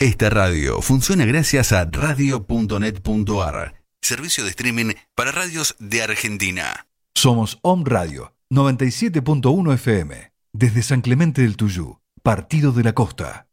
Esta radio funciona gracias a radio.net.ar, servicio de streaming para radios de Argentina. Somos Om Radio 97.1 FM, desde San Clemente del Tuyú, Partido de la Costa.